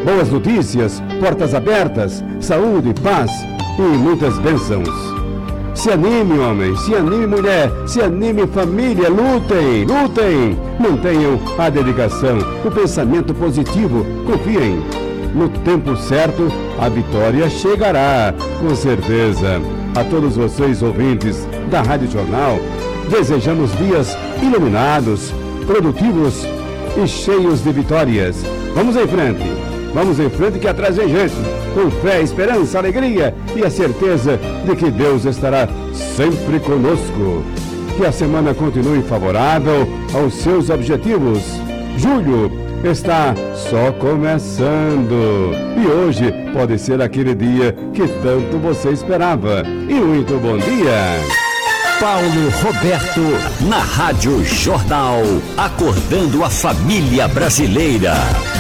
boas notícias, portas abertas, saúde, paz e muitas bênçãos. Se anime, homem, se anime, mulher, se anime, família, lutem, lutem, mantenham a dedicação, o pensamento positivo, confiem. No tempo certo, a vitória chegará, com certeza. A todos vocês, ouvintes da Rádio Jornal, desejamos dias iluminados, produtivos e cheios de vitórias. Vamos em frente que atrás vem gente, com fé, esperança, alegria e a certeza de que Deus estará sempre conosco. Que a semana continue favorável aos seus objetivos. Julho está só começando e hoje pode ser aquele dia que tanto você esperava. E muito bom dia! Paulo Roberto, na Rádio Jornal, acordando a família brasileira.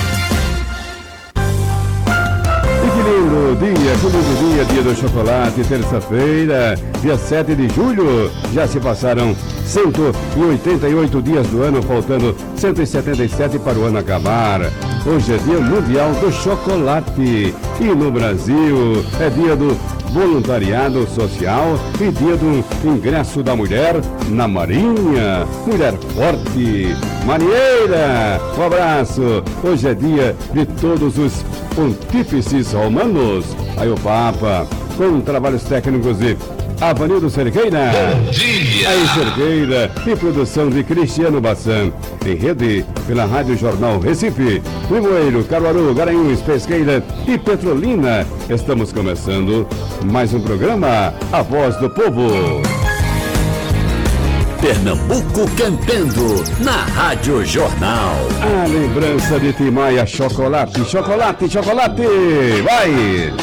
Que lindo dia do chocolate, terça-feira, dia 7 de julho. Já se passaram 188 dias do ano, faltando 177 para o ano acabar. Hoje é dia mundial do chocolate e no Brasil é dia do voluntariado social e dia do ingresso da mulher na Marinha. Mulher forte, marinheira, um abraço. Hoje é dia de todos os pontífices romanos. Aí o Papa, com trabalhos técnicos de Avanildo Cerqueira. Bom dia! Aí Cerqueira e produção de Cristiano Bassan. Em rede pela Rádio Jornal Recife, Limoeiro, Caruaru, Garanhuns, Pesqueira e Petrolina. Estamos começando mais um programa, A Voz do Povo. Pernambuco cantando na Rádio Jornal. A lembrança de Timaya, chocolate, chocolate, chocolate. Vai!